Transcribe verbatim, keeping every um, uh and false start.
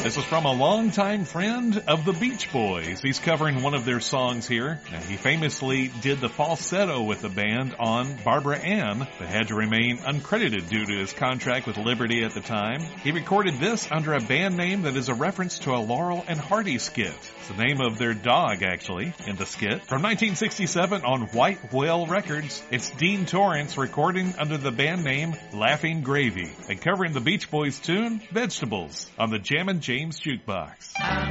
This is from a longtime friend of the Beach Boys. He's covering one of their songs here. Now, he famously did the falsetto with the band on Barbara Ann, but had to remain uncredited due to his contract with Liberty at the time. He recorded this under a band name that is a reference to a Laurel and Hardy skit. It's the name of their dog, actually, in the skit. From nineteen sixty-seven on White Whale Records, it's Dean Torrance recording under the band name Laughing Gravy and covering the Beach Boys tune Vegetables on the Jammin' James Jukebox.